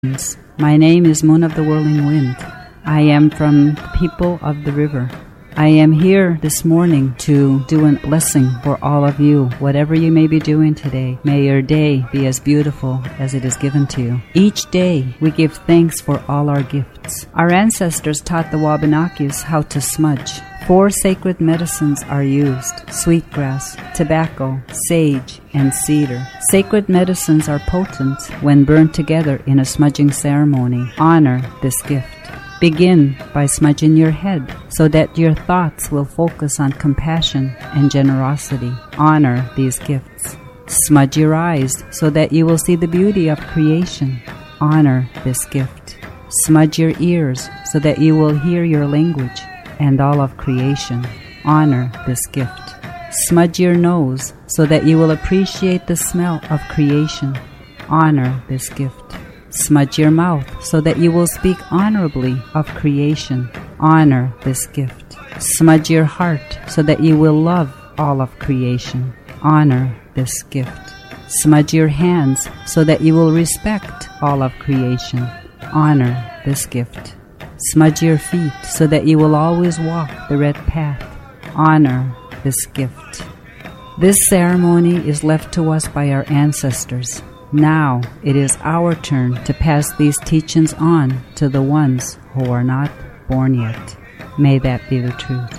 My name is Moon of the Whirling Wind. I am from the people of the river. I am here this morning to do a blessing for all of you. Whatever you may be doing today, may your day be as beautiful as it is given to you. Each day we give thanks for all our gifts. Our ancestors taught the Wabanakis how to smudge. 4 sacred medicines are used: sweetgrass, tobacco, sage, and cedar. Sacred medicines are potent when burned together in a smudging ceremony. Honor this gift. Begin by smudging your head so that your thoughts will focus on compassion and generosity. Honor these gifts. Smudge your eyes so that you will see the beauty of creation. Honor this gift. Smudge your ears so that you will hear your language and all of creation. Honor this gift. Smudge your nose so that you will appreciate the smell of creation. Honor this gift. Smudge your mouth so that you will speak honorably of creation. Honor this gift. Smudge your heart so that you will love all of creation. Honor this gift. Smudge your hands so that you will respect all of creation. Honor this gift. Smudge your feet so that you will always walk the red path. Honor this gift. This ceremony is left to us by our ancestors. Now it is our turn to pass these teachings on to the ones who are not born yet. May that be the truth.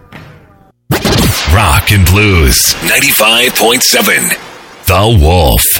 Rock and Blues 95.7 The Wolf.